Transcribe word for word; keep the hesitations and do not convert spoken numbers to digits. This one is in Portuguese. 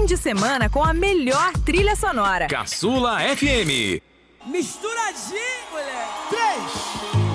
de semana com a melhor trilha sonora. Caçula F M. Misturadinho, mulher. Três.